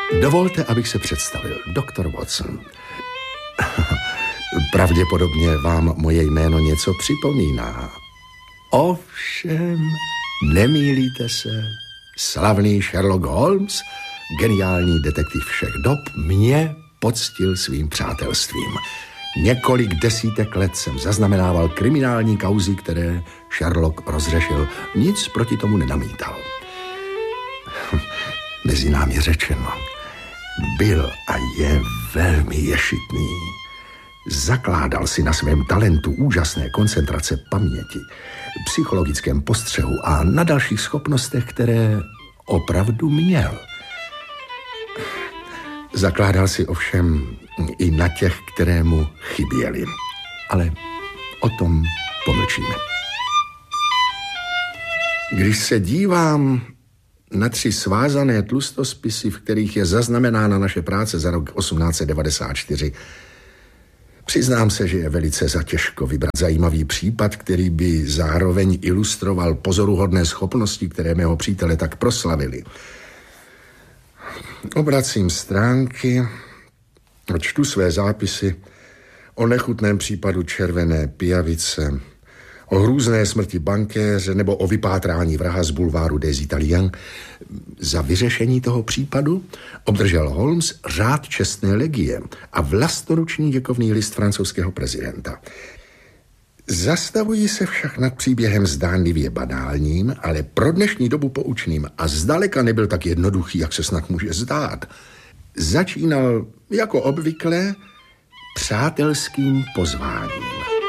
Dovolte, abych se představil. Doktor Watson. Pravděpodobně vám moje jméno něco připomíná. Ovšem, nemýlíte se. Slavný Sherlock Holmes, geniální detektiv všech dob, mě poctil svým přátelstvím. Několik desítek let jsem zaznamenával kriminální kauzy, které Sherlock rozřešil. Nic proti tomu nenamítal. Mezi námi řečeno, byl a je velmi ješitný. Zakládal si na svém talentu úžasné koncentrace paměti, psychologickém postřehu a na dalších schopnostech, které opravdu měl. Zakládal si ovšem i na těch, které mu chyběly. Ale o tom pomlčíme. Když se dívám na 3 svázané tlustospisy, v kterých je zaznamenána naše práce za rok 1894, přiznám se, že je velice zatěžko vybrat zajímavý případ, který by zároveň ilustroval pozoruhodné schopnosti, které mého přítele tak proslavili. Obracím stránky a čtu své zápisy o nechutném případu červené pijavice, o hrůzné smrti bankéře nebo o vypátrání vraha z bulváru des Italiens. Za vyřešení toho případu obdržel Holmes řád čestné legie a vlastoruční děkovný list francouzského prezidenta. Zastavuji se však nad příběhem zdánlivě banálním, ale pro dnešní dobu poučným a zdaleka nebyl tak jednoduchý, jak se snad může zdát. Začínal jako obvykle přátelským pozváním.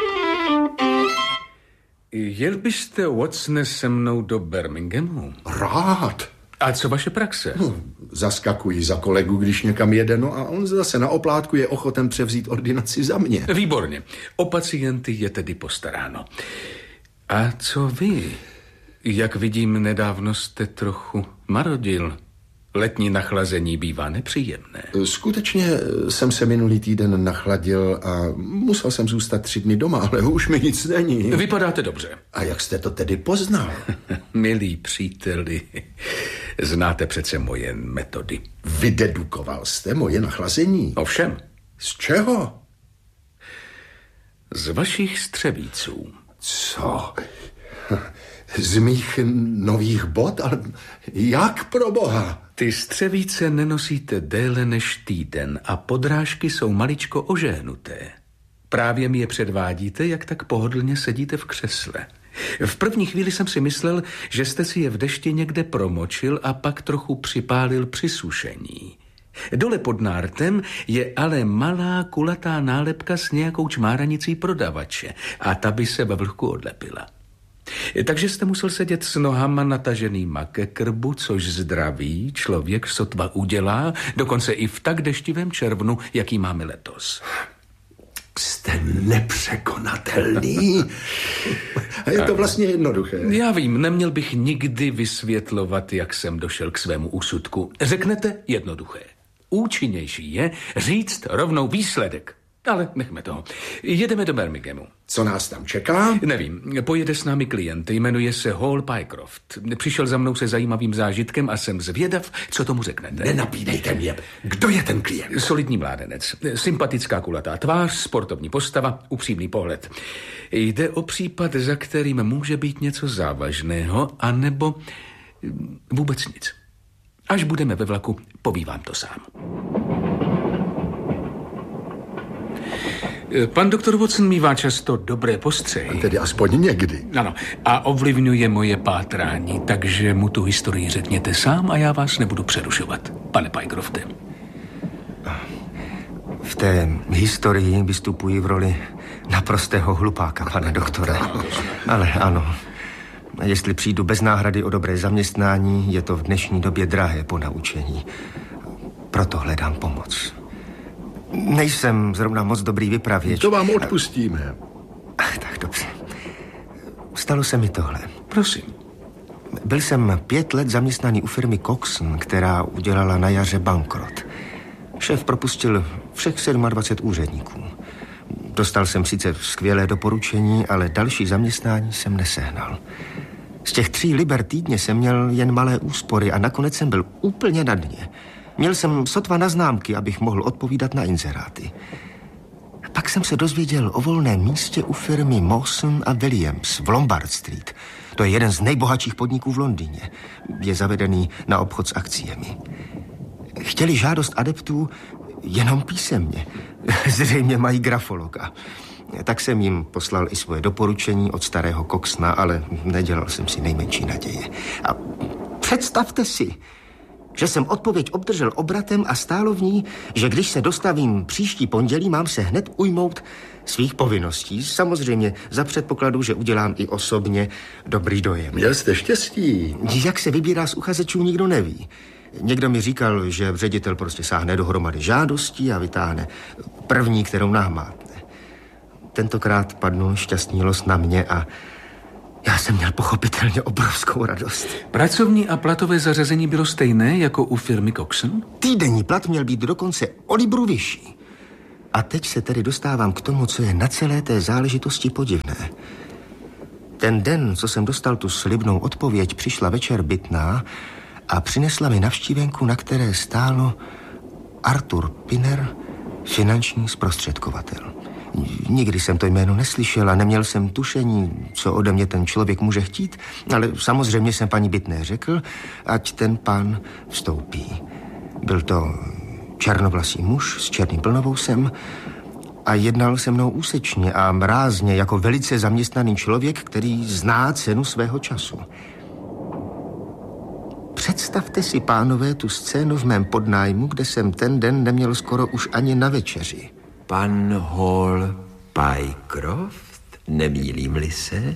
Jel byste, Watsone, se mnou do Birminghamu? Rád. A co vaše praxe? Zaskakuji za kolegu, když někam jede, no a on zase na oplátku je ochoten převzít ordinaci za mě. Výborně. O pacienty je tedy postaráno. A co vy? Jak vidím, nedávno jste trochu marodil. Letní nachlazení bývá nepříjemné. Skutečně jsem se minulý týden nachladil a musel jsem zůstat 3 dny doma, ale už mi nic není. Vypadáte dobře. A jak jste to tedy poznal? Milí příteli, znáte přece moje metody. Vydedukoval jste moje nachlazení? Ovšem. Z čeho? Z vašich střevíců. Co? Z mých nových bot? Ale jak pro boha? Ty střevíce nenosíte déle než týden a podrážky jsou maličko ožehnuté. Právě mi je předvádíte, jak tak pohodlně sedíte v křesle. V první chvíli jsem si myslel, že jste si je v dešti někde promočil a pak trochu připálil při sušení. Dole pod nártem je ale malá kulatá nálepka s nějakou čmáranicí prodavače a ta by se ve vlhku odlepila. Takže jste musel sedět s nohama nataženýma ke krbu, což zdravý člověk sotva udělá, dokonce i v tak deštivém červnu, jaký máme letos. Jste nepřekonatelný. A je to vlastně jednoduché. Já vím, neměl bych nikdy vysvětlovat, jak jsem došel k svému úsudku. Řeknete jednoduché. Účinnější je říct rovnou výsledek. Ale nechme toho. Jedeme do Birminghamu. Co nás tam čeká? Nevím. Pojede s námi klient. Jmenuje se Hall Pycroft. Přišel za mnou se zajímavým zážitkem a jsem zvědav, co tomu řeknete. Nenapínejte mě. Kdo je ten klient? Solidní mládenec. Sympatická kulatá tvář, sportovní postava, upřímný pohled. Jde o případ, za kterým může být něco závažného, anebo vůbec nic. Až budeme ve vlaku, povím vám to sám. Pan doktor Watson mívá často dobré postřehy. A tedy aspoň někdy. Ano, a ovlivňuje moje pátrání, takže mu tu historii řekněte sám a já vás nebudu přerušovat, pane Pycrofte. V té historii vystupuji v roli naprostého hlupáka, pane doktore. Ale ano, jestli přijdu bez náhrady o dobré zaměstnání, je to v dnešní době drahé po naučení. Proto hledám pomoc. Nejsem zrovna moc dobrý vypravěč. To vám odpustíme. Tak dobře. Stalo se mi tohle. Prosím. Byl jsem 5 let zaměstnaný u firmy Coxon, která udělala na jaře bankrot. Šéf propustil všech 27 úředníků. Dostal jsem sice skvělé doporučení, ale další zaměstnání jsem nesehnal. Z těch 3 liber týdně jsem měl jen malé úspory a nakonec jsem byl úplně na dně. Měl jsem sotva na známky, abych mohl odpovídat na inzeráty. Pak jsem se dozvěděl o volném místě u firmy Mawson a Williams v Lombard Street. To je jeden z nejbohatších podniků v Londýně. Je zavedený na obchod s akciemi. Chtěli žádost adeptů jenom písemně. Zřejmě mají grafologa. Tak jsem jim poslal i svoje doporučení od starého Coxna, ale nedělal jsem si nejmenší naděje. A představte si, že jsem odpověď obdržel obratem a stálo v ní, že když se dostavím příští pondělí, mám se hned ujmout svých povinností. Samozřejmě za předpokladu, že udělám i osobně dobrý dojem. Měl jste štěstí. Jak se vybírá z uchazečů, nikdo neví. Někdo mi říkal, že ředitel prostě sáhne dohromady žádostí a vytáhne první, kterou námátne. Tentokrát padnul šťastný los na mě a já jsem měl pochopitelně obrovskou radost. Pracovní a platové zařazení bylo stejné jako u firmy Coxon? Týdenní plat měl být dokonce o libru vyšší. A teď se tedy dostávám k tomu, co je na celé té záležitosti podivné. Ten den, co jsem dostal tu slibnou odpověď, přišla večer Bytná a přinesla mi navštívenku, na které stálo Arthur Pinner, finanční zprostředkovatel. Nikdy jsem to jméno neslyšel a neměl jsem tušení, co ode mě ten člověk může chtít, ale samozřejmě jsem paní Bytné řekl, ať ten pán vstoupí. Byl to černovlasý muž s černým plnovousem a jednal se mnou úsečně a mrázně jako velice zaměstnaný člověk, který zná cenu svého času. Představte si, pánové, tu scénu v mém podnájmu, kde jsem ten den neměl skoro už ani na večeři. Pan Hall Pycroft, nemýlím-li se?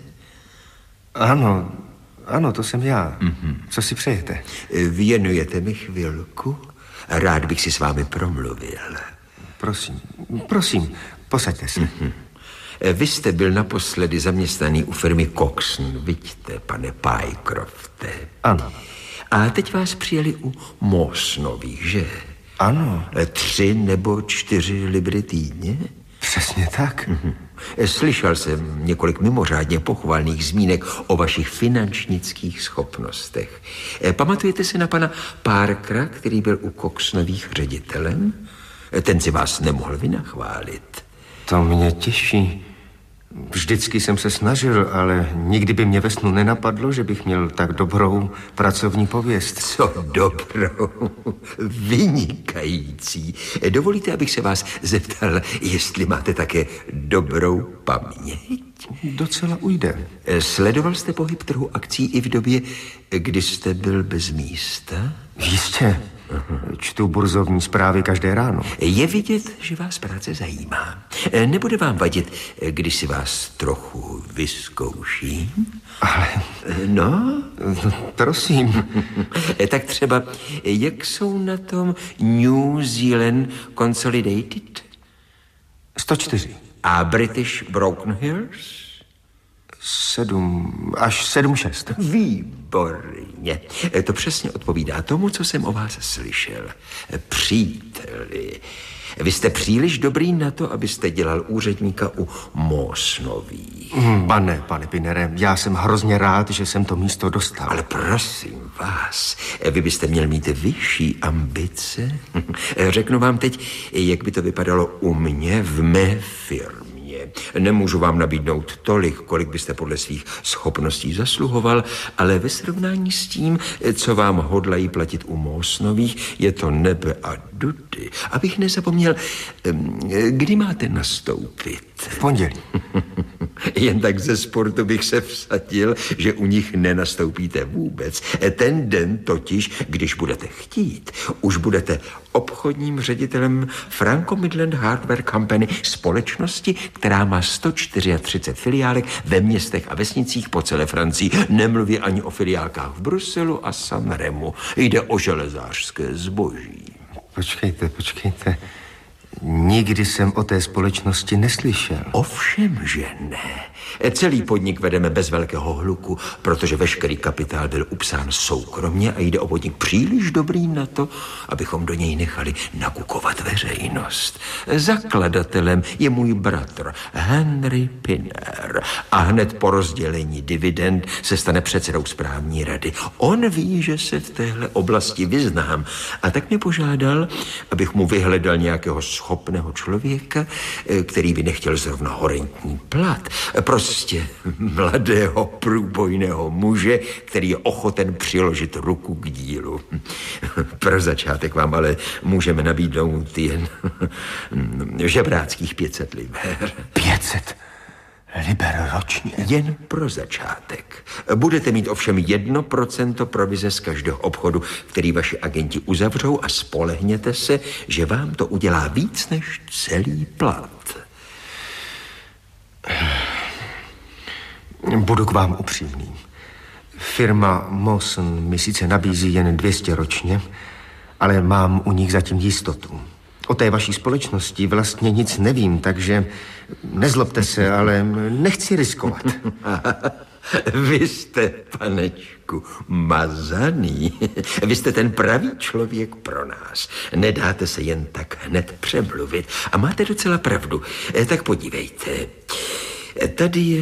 Ano, to jsem já. Co si přejete? Věnujete mi chvilku? Rád bych si s vámi promluvil. Prosím, posaďte se. Vy jste byl naposledy zaměstnaný u firmy Coxon, vidíte, pane Pycrofte. Ano. A teď vás přijeli u Mawsonových, že? Ano. 3 nebo 4 libry týdně? Přesně tak. Slyšel jsem několik mimořádně pochvalných zmínek o vašich finančnických schopnostech. Pamatujete si na pana Parkera, který byl u Coxnových ředitelem? Ten si vás nemohl vynachválit. To mě těší. Vždycky jsem se snažil, ale nikdy by mě ve snu nenapadlo, že bych měl tak dobrou pracovní pověst. Co dobrou, vynikající. Dovolíte, abych se vás zeptal, jestli máte také dobrou paměť? Docela ujde. Sledoval jste pohyb trhu akcí i v době, kdy jste byl bez místa? Jistě. Čtu burzovní zprávy každé ráno. Je vidět, že vás práce zajímá. Nebude vám vadit, když si vás trochu vyzkouším? Ale... No? Prosím. Tak třeba, jak jsou na tom New Zealand Consolidated? 104. A British Broken Hills? 7,6. Výborně. To přesně odpovídá tomu, co jsem o vás slyšel. Příteli, vy jste příliš dobrý na to, abyste dělal úředníka u Mawsonových. Pane Pinnere, já jsem hrozně rád, že jsem to místo dostal. Ale prosím vás, vy byste měl mít vyšší ambice. Řeknu vám teď, jak by to vypadalo u mě v mé firmě. Nemůžu vám nabídnout tolik, kolik byste podle svých schopností zasluhoval, ale ve srovnání s tím, co vám hodlají platit u Mawsonových, je to nebe a dudy. Abych nezapomněl, kdy máte nastoupit? V pondělí. Jen tak ze sportu bych se vsadil, že u nich nenastoupíte vůbec. Ten den totiž, když budete chtít, už budete obchodním ředitelem Franco Midland Hardware Company, společnosti, která má 134 filiálek ve městech a vesnicích po celé Francii. Nemluví ani o filiálkách v Bruselu a Sanremu. Jde o železářské zboží. Počkejte. Nikdy jsem o té společnosti neslyšel. Ovšem, že ne. Celý podnik vedeme bez velkého hluku, protože veškerý kapitál byl upsán soukromně a jde o podnik příliš dobrý na to, abychom do něj nechali nakukovat veřejnost. Zakladatelem je můj bratr Henry Pinner a hned po rozdělení dividend se stane předsedou správní rady. On ví, že se v téhle oblasti vyznám a tak mě požádal, abych mu vyhledal nějakého schopného člověka, který by nechtěl zrovna horentní plat. Prostě mladého, průbojného muže, který je ochoten přiložit ruku k dílu. Pro začátek vám ale můžeme nabídnout jen žebráckých 500 liber. 500 liber ročně? Jen pro začátek. Budete mít ovšem 1% provize z každého obchodu, který vaši agenti uzavřou a spolehněte se, že vám to udělá víc než celý plat. Budu k vám upřímný. Firma Mawson mi sice nabízí jen 200 ročně, ale mám u nich zatím jistotu. O té vaší společnosti vlastně nic nevím, takže nezlobte se, ale nechci riskovat. Vy jste, panečku, mazaný. Vy jste ten pravý člověk pro nás. Nedáte se jen tak hned přemluvit. A máte docela pravdu. Tak podívejte. Tady je